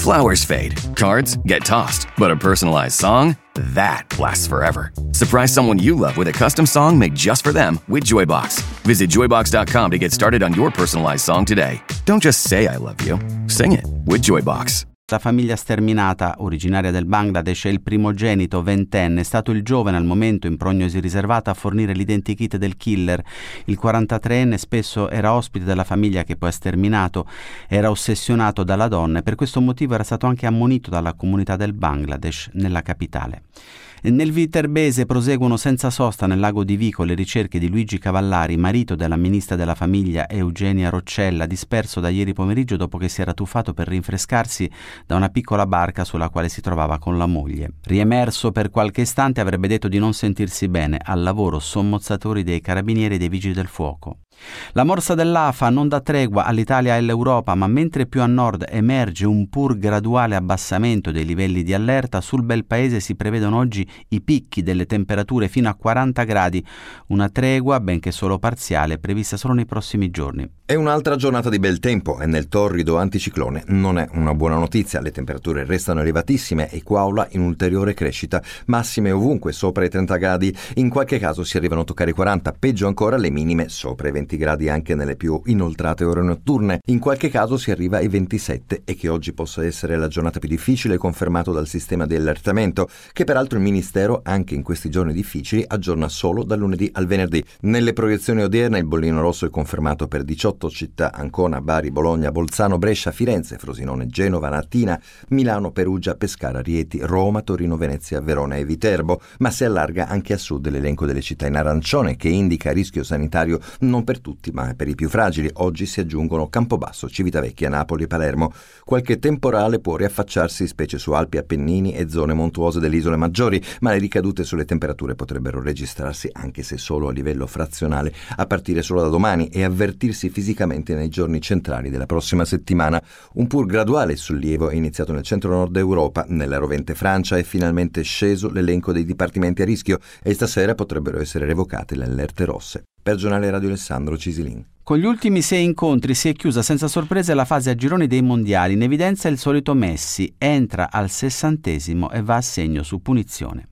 Flowers fade, cards get tossed, but a personalized song? That lasts forever. Surprise someone you love with a custom song made just for them with Joybox. Visit joybox.com to get started on your personalized song today. Don't just say I love you, sing it with Joybox. La famiglia sterminata, originaria del Bangladesh, è il primogenito, ventenne, è stato il giovane al momento in prognosi riservata a fornire l'identikit del killer. Il 43enne spesso era ospite della famiglia che poi ha sterminato, era ossessionato dalla donna e per questo motivo era stato anche ammonito dalla comunità del Bangladesh nella capitale. Nel Viterbese proseguono senza sosta nel lago di Vico le ricerche di Luigi Cavallari, marito della ministra della famiglia Eugenia Roccella, disperso da ieri pomeriggio dopo che si era tuffato per rinfrescarsi da una piccola barca sulla quale si trovava con la moglie. Riemerso per qualche istante avrebbe detto di non sentirsi bene, al lavoro sommozzatori dei carabinieri e dei vigili del fuoco. La morsa dell'AFA non dà tregua all'Italia e all'Europa, ma mentre più a nord emerge un pur graduale abbassamento dei livelli di allerta, sul bel paese si prevedono oggi i picchi delle temperature fino a 40 gradi, una tregua, benché solo parziale, prevista solo nei prossimi giorni. È un'altra giornata di bel tempo e nel torrido anticiclone non è una buona notizia. Le temperature restano elevatissime e Quaula in ulteriore crescita, massime ovunque sopra i 30 gradi, in qualche caso si arrivano a toccare i 40, peggio ancora le minime sopra i 20 gradi anche nelle più inoltrate ore notturne, in qualche caso si arriva ai 27 e che oggi possa essere la giornata più difficile confermato dal sistema di allertamento, che peraltro il Ministero anche in questi giorni difficili aggiorna solo dal lunedì al venerdì. Nelle proiezioni odierne il bollino rosso è confermato per 18 città: Ancona, Bari, Bologna, Bolzano, Brescia, Firenze, Frosinone, Genova, Latina, Milano, Perugia, Pescara, Rieti, Roma, Torino, Venezia, Verona e Viterbo, ma si allarga anche a sud l'elenco delle città in arancione che indica rischio sanitario non per tutti ma per i più fragili. Oggi si aggiungono Campobasso, Civitavecchia, Napoli e Palermo. Qualche temporale può riaffacciarsi specie su Alpi, Appennini e zone montuose delle isole maggiori, ma le ricadute sulle temperature potrebbero registrarsi anche se solo a livello frazionale a partire solo da domani e avvertirsi fisicamente nei giorni centrali della prossima settimana. Un pur graduale sollievo è iniziato nel centro-nord Europa. Nella rovente Francia è finalmente sceso l'elenco dei dipartimenti a rischio e stasera potrebbero essere revocate le allerte rosse. Per Giornale Radio Alessandro Cisilin. Con gli ultimi 6 incontri si è chiusa senza sorprese la fase a gironi dei mondiali. In evidenza il solito Messi, entra al 60° e va a segno su punizione.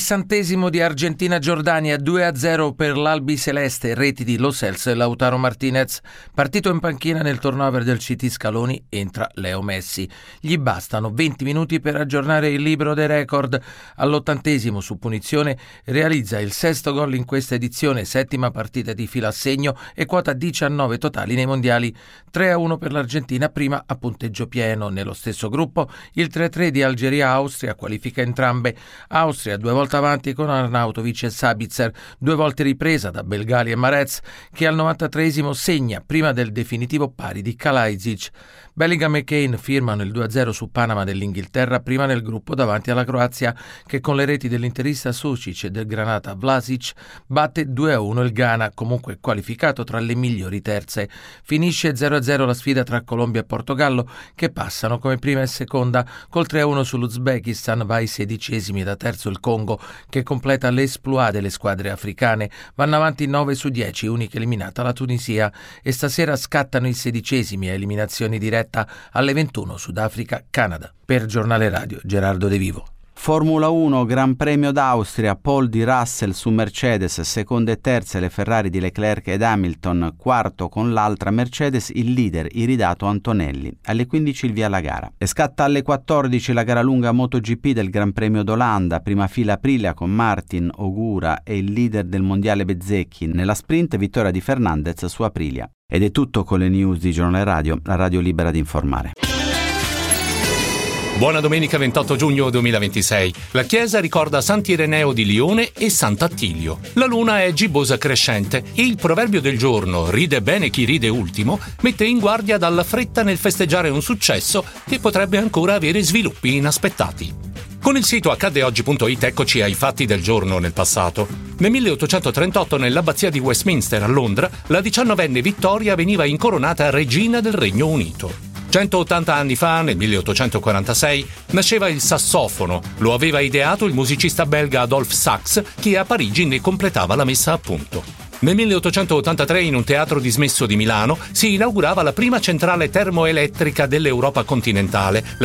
60° di Argentina-Giordania, 2-0 per l'Albiceleste, reti di Lo Celso e Lautaro Martinez. Partito in panchina nel turnover del CT Scaloni, entra Leo Messi. Gli bastano 20 minuti per aggiornare il libro dei record. All'80° su punizione realizza il 6° gol in questa edizione, 7ª partita di fila a segno e quota 19 totali nei mondiali. 3-1 per l'Argentina, prima a punteggio pieno. Nello stesso gruppo il 3-3 di Algeria-Austria qualifica entrambe. Austria 2 volte avanti con Arnautovic e Sabitzer, 2 volte ripresa da Belgali e Marez, che al 93° segna prima del definitivo pari di Kalajdzic. Bellingham e Kane firmano il 2-0 su Panama dell'Inghilterra, prima nel gruppo davanti alla Croazia, che con le reti dell'interista Sucic e del Granata Vlasic batte 2-1 il Ghana, comunque qualificato tra le migliori terze. Finisce 0-0 la sfida tra Colombia e Portogallo, che passano come prima e seconda. Col 3-1 sull'Uzbekistan va ai 16° da terzo il Congo, che completa l'esploit delle squadre africane. Vanno avanti 9 su 10, unica eliminata la Tunisia, e stasera scattano i 16° a eliminazioni dirette alle 21 Sudafrica-Canada. Per Giornale Radio Gerardo De Vivo. Formula 1, Gran Premio d'Austria, pole di Russell su Mercedes, seconde e terze le Ferrari di Leclerc ed Hamilton, quarto con l'altra Mercedes il leader iridato Antonelli. Alle 15 il via alla gara. E scatta alle 14 la gara lunga MotoGP del Gran Premio d'Olanda, prima fila Aprilia con Martin, Ogura e il leader del mondiale Bezzecchi. Nella sprint vittoria di Fernandez su Aprilia. Ed è tutto con le news di Giornale Radio, la radio libera di informare. Buona domenica 28 giugno 2026. La chiesa ricorda Sant'Ireneo di Lione e Sant'Attilio. La luna è gibbosa crescente e il proverbio del giorno, ride bene chi ride ultimo, mette in guardia dalla fretta nel festeggiare un successo che potrebbe ancora avere sviluppi inaspettati. Con il sito accaddeoggi.it eccoci ai fatti del giorno nel passato. Nel 1838 nell'abbazia di Westminster a Londra, la 19enne Vittoria veniva incoronata regina del Regno Unito. 180 anni fa, nel 1846, nasceva il sassofono. Lo aveva ideato il musicista belga Adolphe Sax, che a Parigi ne completava la messa a punto. Nel 1883, in un teatro dismesso di Milano, si inaugurava la prima centrale termoelettrica dell'Europa continentale, la